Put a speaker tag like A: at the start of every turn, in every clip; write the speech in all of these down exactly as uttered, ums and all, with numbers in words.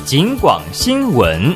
A: 警广新闻。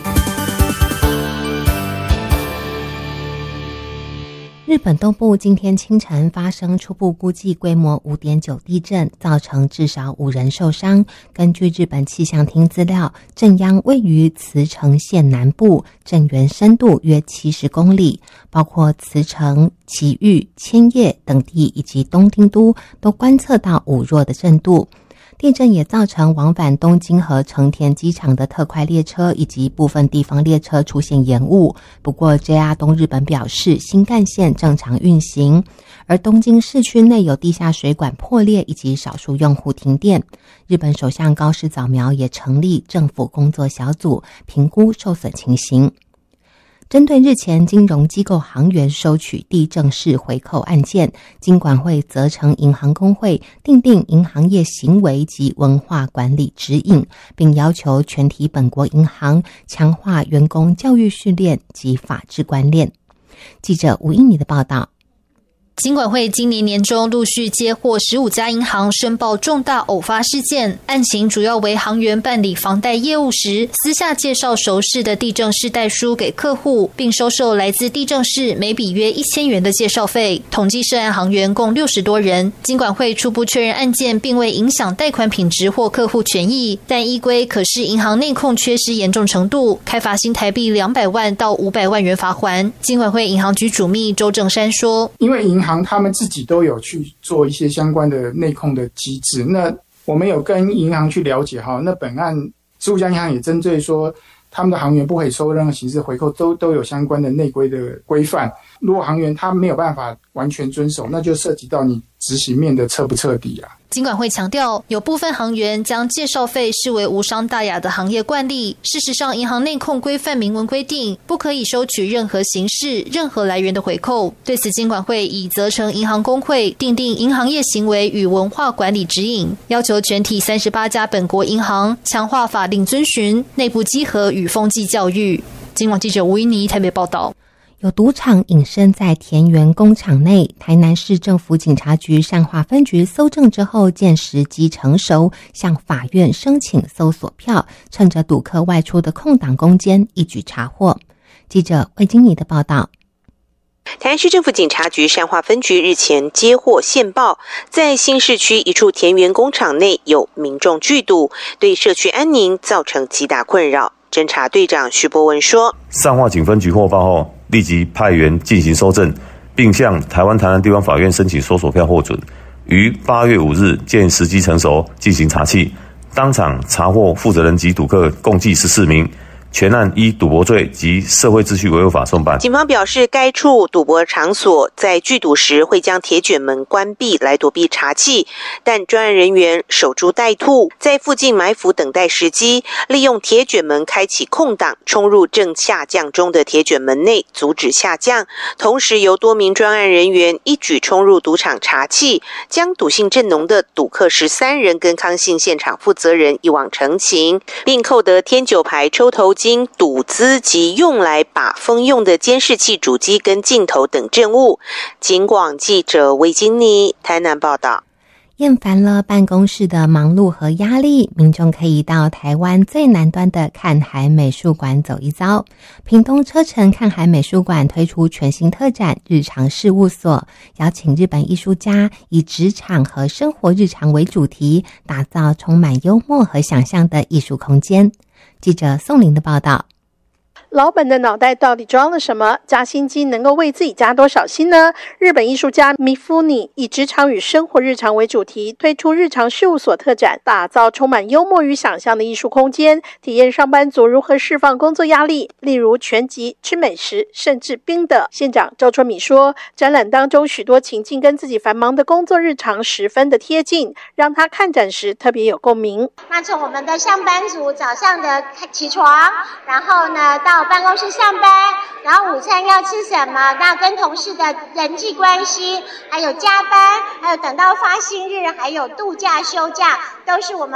B: 日本东部今天清晨发生初步估计规模 五点九 地震，造成至少五人受伤。根据日本气象厅资料，震央位于茨城县南部，震源深度约七十公里，包括茨城、埼玉、千叶等地以及东京都都观测到五弱的震度。地震也造成往返东京和成田机场的特快列车以及部分地方列车出现延误。不过 J R 东日本表示新干线正常运行，而东京市区内有地下水管破裂以及少数用户停电。日本首相高市早苗也成立政府工作小组评估受损情形。针对日前金融机构行员收取地政式回扣案件，金管会责成银行公会订定银行业行为及文化管理指引，并要求全体本国银行强化员工教育训练及法治观念。记者吴英妮的报道。
C: 金管会今年年中陆续接获十五家银行申报重大偶发事件，案情主要为行员办理房贷业务时，私下介绍熟识的地政士代书给客户，并收受来自地政士每笔约一千元的介绍费。统计涉案行员共六十多人。金管会初步确认案件并未影响贷款品质或客户权益，但依规可视银行内控缺失严重程度，开罚新台币两百万到五百万元罚锾。金管会银行局主秘周正山说，
D: 因为银行他们自己都有去做一些相关的内控的机制，那我们有跟银行去了解哈，那本案十五家银行也针对说他们的行员不可以收任何形式回扣，都都有相关的内规的规范。如果行员他没有办法完全遵守，那就涉及到你执行面的彻不彻底啊。
C: 金管会强调，有部分行员将介绍费视为无伤大雅的行业惯例。事实上，银行内控规范明文规定，不可以收取任何形式、任何来源的回扣。对此，金管会已责成银行公会订定银行业行为与文化管理指引，要求全体三十八家本国银行强化法令遵循、内部稽核与风纪教育。金广记者吴依妮台北报道。
B: 有赌场隐身在田园工厂内，台南市政府警察局善化分局搜证之后，见时机成熟，向法院申请搜索票，趁着赌客外出的空档攻坚，一举查获。记者魏金妮的报道。
E: 台南市政府警察局善化分局日前接获线报，在新市区一处田园工厂内有民众聚赌，对社区安宁造成极大困扰。侦查队长徐博文说，
F: 善化警分局获报后，立即派员进行搜证，并向台湾台南地方法院申请搜索票获准，于八月五日见时机成熟进行查缉，当场查获负责人及赌客共计十四名，全案依赌博罪及社会秩序维护法送办。
E: 警方表示，该处赌博场所在聚赌时会将铁卷门关闭来躲避查缉，但专案人员守株待兔，在附近埋伏等待时机，利用铁卷门开启空档，冲入正下降中的铁卷门内，阻止下降。同时，由多名专案人员一举冲入赌场查缉，将赌性正浓的赌客十三人跟康姓现场负责人一网成擒，并扣得天九牌抽头金、赌资及用来把风用的监视器主机跟镜头等证物。警广记者魏金妮台南报道。
B: 厌烦了办公室的忙碌和压力，民众可以到台湾最南端的看海美术馆走一遭。屏东车城看海美术馆推出全新特展日常事务所，邀请日本艺术家以职场和生活日常为主题，打造充满幽默和想象的艺术空间。记者宋玲的报道。
G: 老本的脑袋到底装了什么？加薪金能够为自己加多少薪呢？日本艺术家米夫尼以职场与生活日常为主题，推出日常事务所特展，打造充满幽默与想象的艺术空间，体验上班族如何释放工作压力，例如拳击、吃美食，甚至冰的。县长周春米说，展览当中许多情境跟自己繁忙的工作日常十分的贴近，让他看展时特别有共鸣。
H: 那从我们的上班族早上的起床，然后呢到办公室上班，然后午餐要吃什么，那跟同事的人际关系，还有加班，还有等到发薪日，还有度假休假，都是我们